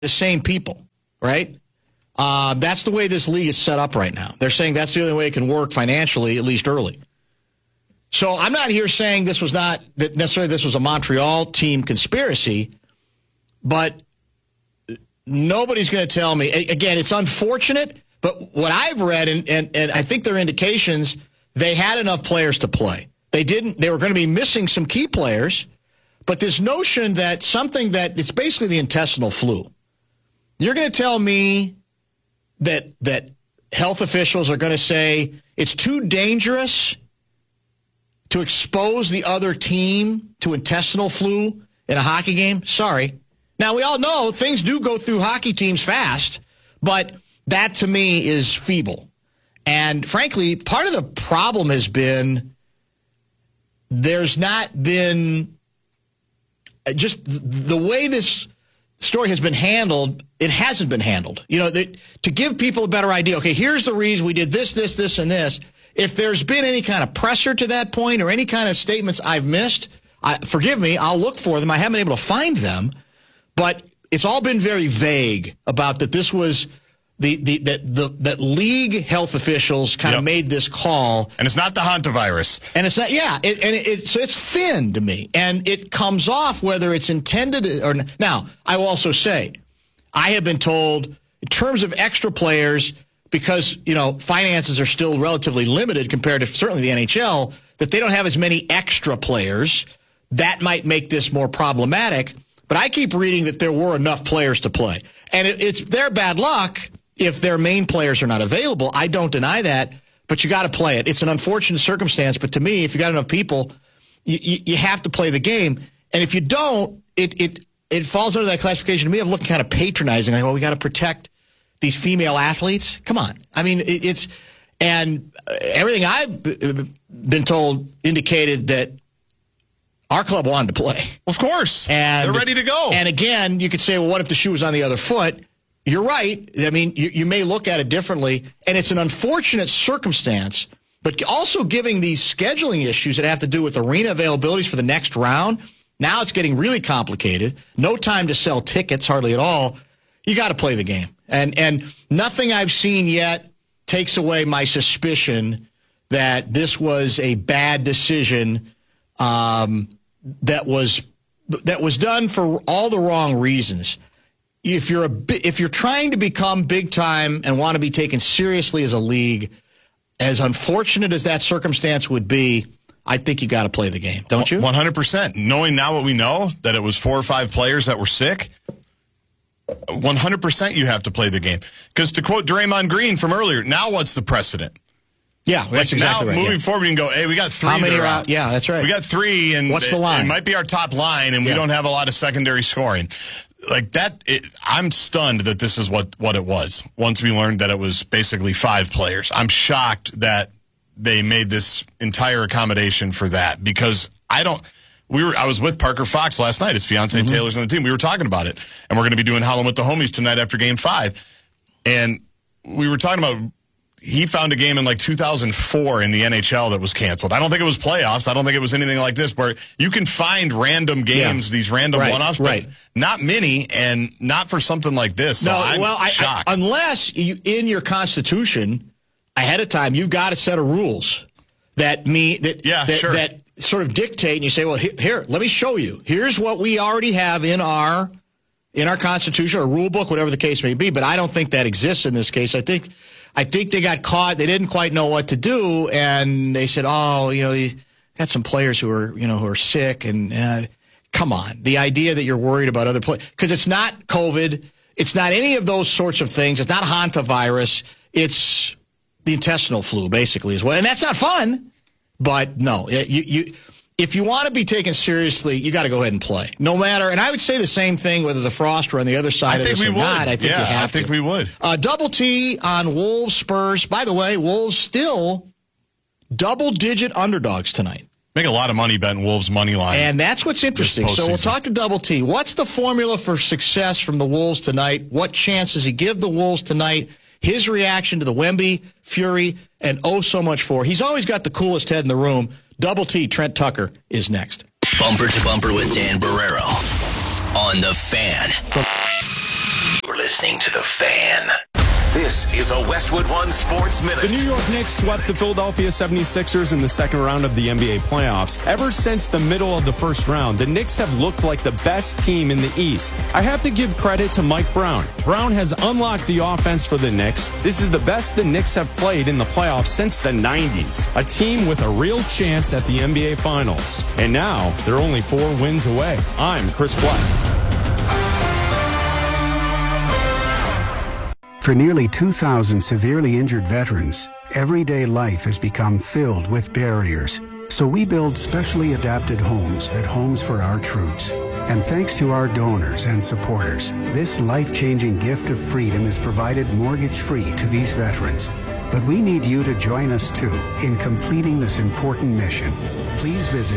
the same people, right? That's the way this league is set up right now. They're saying that's the only way it can work financially, at least early. So I'm not here saying this was not that necessarily this was a Montreal team conspiracy, but nobody's going to tell me. Again, it's unfortunate, but what I've read, and I think there are indications, they had enough players to play. They were going to be missing some key players, but this notion that something that it's basically the intestinal flu. You're going to tell me that health officials are going to say it's too dangerous to expose the other team to intestinal flu in a hockey game? Sorry. Now, we all know things do go through hockey teams fast, but that to me is feeble. And frankly, part of the problem has been there's not been just the way this story has been handled, it hasn't been handled. You know, to give people a better idea, okay, here's the reason we did this, and this. If there's been any kind of pressure to that point or any kind of statements I've missed, forgive me, I'll look for them. I haven't been able to find them, but it's all been very vague about that this was that league health officials kind of made this call. And it's not the hantavirus. And it's not, so it's thin to me. And it comes off whether it's intended or not. Now, I will also say, I have been told in terms of extra players, because, you know, finances are still relatively limited compared to certainly the NHL, that they don't have as many extra players. That might make this more problematic. But I keep reading that there were enough players to play. And it's their bad luck if their main players are not available. I don't deny that, but you got to play it. It's an unfortunate circumstance, but to me, if you got enough people, you have to play the game. And if you don't, it falls under that classification to me of looking kind of patronizing, like, well, we got to protect these female athletes. Come on. I mean, and everything I've been told indicated that our club wanted to play. Of course. And they're ready to go. And again, you could say, well, what if the shoe was on the other foot? You're right. I mean, you may look at it differently, and it's an unfortunate circumstance, but also giving these scheduling issues that have to do with arena availabilities for the next round, now it's getting really complicated. No time to sell tickets, hardly at all. You got to play the game. And nothing I've seen yet takes away my suspicion that this was a bad decision that was done for all the wrong reasons. If you're trying to become big time and want to be taken seriously as a league, as unfortunate as that circumstance would be, I think you got to play the game, don't you? 100%. Knowing now what we know, that it was 4 or 5 players that were sick, 100% you have to play the game. Because to quote Draymond Green from earlier, now what's the precedent? Yeah, that's exactly right. Now, moving forward, we can go, hey, we got 3 How many that are out? Yeah, that's right. We got 3, and what's the line? It might be our top line, and we don't have a lot of secondary scoring. Like that, I'm stunned that this is what it was. Once we learned that it was basically 5 players, I'm shocked that they made this entire accommodation for that, because I was with Parker Fox last night. His fiance Taylor's on the team. We were talking about it, and we're going to be doing Halloween with the Homies tonight after Game 5, and we were talking about. He found a game in like 2004 in the NHL that was canceled. I don't think it was playoffs. I don't think it was anything like this, where you can find random games, these random one-offs, but not many, and not for something like this. So I'm shocked. Unless in your Constitution, ahead of time, you've got a set of rules that sort of dictate, and you say, well, here, let me show you. Here's what we already have in our Constitution or rule book, whatever the case may be, but I don't think that exists in this case. I think they got caught. They didn't quite know what to do, and they said, "Oh, you got some players who are sick." And come on, the idea that you're worried about other players, because it's not COVID, it's not any of those sorts of things. It's not hantavirus. It's the intestinal flu, basically, as well. And that's not fun. But no, if you want to be taken seriously, you got to go ahead and play, no matter. And I would say the same thing whether the Frost were on the other side of this or not. I think you have I think we would. Double T on Wolves Spurs. By the way, Wolves still double-digit underdogs tonight. Make a lot of money betting Wolves money line. And that's what's interesting. So we'll talk to Double T. What's the formula for success from the Wolves tonight? What chance does he give the Wolves tonight? His reaction to the Wemby, Fury, and so much more. He's always got the coolest head in the room. Double T, Trent Tucker, is next. Bumper to Bumper with Dan Barreiro on The Fan. listening to The Fan. This is a Westwood One Sports Minute. The New York Knicks swept the Philadelphia 76ers in the second round of the NBA playoffs. Ever since the middle of the first round, the Knicks have looked like the best team in the East. I have to give credit to Mike Brown. Brown has unlocked the offense for the Knicks. This is the best the Knicks have played in the playoffs since the 90s. A team with a real chance at the NBA Finals. And now, they're only 4 wins away. I'm Chris Black. For nearly 2,000 severely injured veterans, everyday life has become filled with barriers. So we build specially adapted homes at Homes for Our Troops. And thanks to our donors and supporters, this life-changing gift of freedom is provided mortgage-free to these veterans. But we need you to join us, too, in completing this important mission. Please visit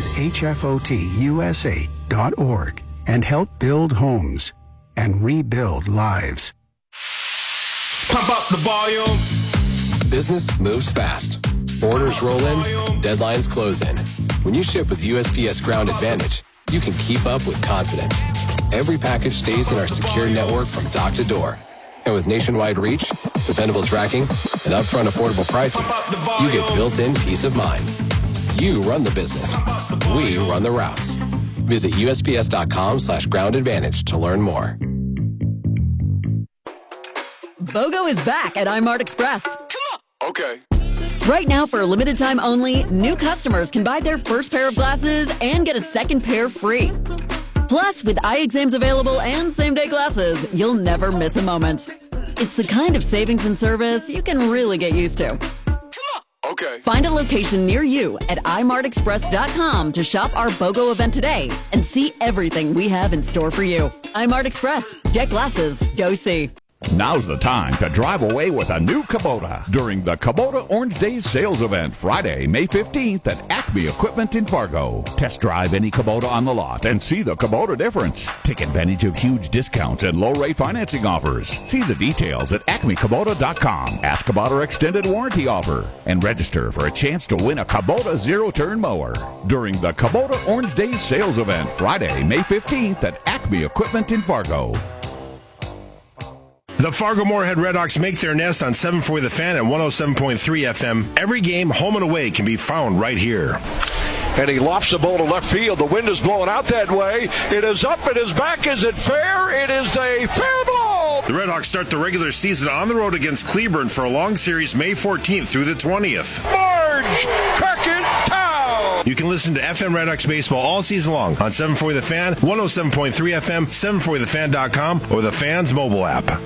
hfotusa.org and help build homes and rebuild lives. Pump up the volume. Business moves fast. Orders roll in, deadlines close in. When you ship with USPS Ground Advantage, you can keep up with confidence. Every package stays in our secure network from dock to door. And with nationwide reach, dependable tracking, and upfront affordable pricing, you get built-in peace of mind. You run the business. We run the routes. Visit USPS.com/Ground Advantage to learn more. BOGO is back at iMart Express. Okay. Right now, for a limited time only, new customers can buy their first pair of glasses and get a second pair free. Plus, with eye exams available and same-day glasses, you'll never miss a moment. It's the kind of savings and service you can really get used to. Okay. Find a location near you at imartexpress.com to shop our BOGO event today and see everything we have in store for you. iMart Express. Get glasses. Go see. Now's the time to drive away with a new Kubota during the Kubota Orange Days sales event Friday, May 15th at Acme Equipment in Fargo. Test drive any Kubota on the lot and see the Kubota difference. Take advantage of huge discounts and low-rate financing offers. See the details at acmekubota.com. Ask about our extended warranty offer and register for a chance to win a Kubota zero-turn mower during the Kubota Orange Days sales event Friday, May 15th at Acme Equipment in Fargo. The Fargo-Moorhead Redhawks make their nest on 740 The Fan at 107.3 FM. Every game, home and away, can be found right here. And he lofts the ball to left field. The wind is blowing out that way. It is up, it is back. Is it fair? It is a fair ball. The Redhawks start the regular season on the road against Cleburne for a long series May 14th through the 20th. Marge Crockett-Town. You can listen to FM Redhawks baseball all season long on 740 The Fan, 107.3 FM, 740thefan.com, or the Fan's mobile app.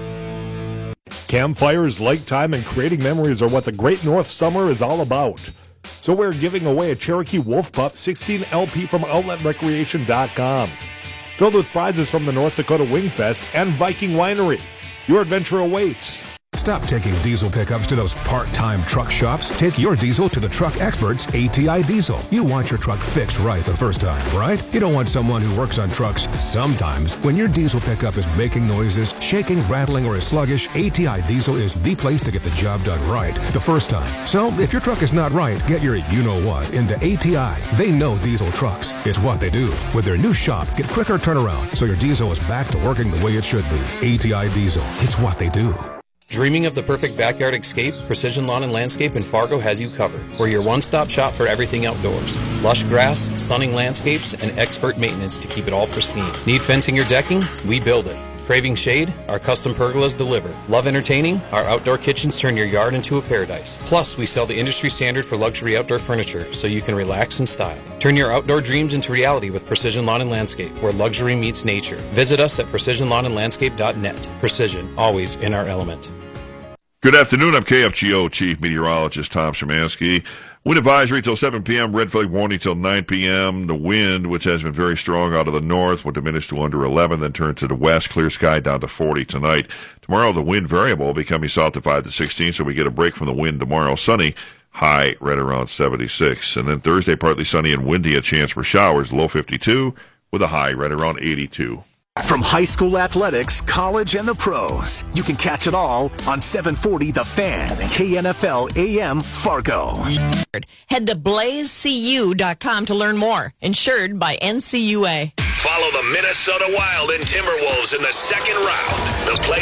Campfires, lake time, and creating memories are what the Great North Summer is all about. So we're giving away a Cherokee Wolf Pup 16 LP from OutletRecreation.com. Filled with prizes from the North Dakota Wingfest and Viking Winery. Your adventure awaits. Stop taking diesel pickups to those part-time truck shops. Take your diesel to the truck experts, ATI Diesel. You want your truck fixed right the first time, right? You don't want someone who works on trucks sometimes. When your diesel pickup is making noises, shaking, rattling, or is sluggish, ATI Diesel is the place to get the job done right the first time. So if your truck is not right, get your you-know-what into ATI. They know diesel trucks. It's what they do. With their new shop, get quicker turnaround so your diesel is back to working the way it should be. ATI Diesel. It's what they do. Dreaming of the perfect backyard escape? Precision Lawn and Landscape in Fargo has you covered. We're your one-stop shop for everything outdoors. Lush grass, stunning landscapes, and expert maintenance to keep it all pristine. Need fencing or decking? We build it. Craving shade? Our custom pergolas deliver. Love entertaining? Our outdoor kitchens turn your yard into a paradise. Plus, we sell the industry standard for luxury outdoor furniture, so you can relax in style. Turn your outdoor dreams into reality with Precision Lawn and Landscape, where luxury meets nature. Visit us at precisionlawnandlandscape.net. Precision, always in our element. Good afternoon. I'm KFGO Chief Meteorologist Tom Szymanski. Wind advisory till 7 p.m., red flag warning till 9 p.m. The wind, which has been very strong out of the north, will diminish to under 11, then turn to the west, clear sky down to 40 tonight. Tomorrow, the wind variable becoming south to 5 to 16, so we get a break from the wind tomorrow. Sunny, high right around 76. And then Thursday, partly sunny and windy, a chance for showers, low 52, with a high right around 82. From high school athletics, college, and the pros, you can catch it all on 740 The Fan, KNFL AM Fargo. Head to blazecu.com to learn more. Insured by NCUA. Follow the Minnesota Wild and Timberwolves in the second round. The playoffs play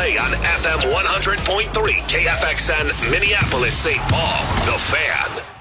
play on FM 100.3 KFXN Minneapolis, St. Paul. The Fan.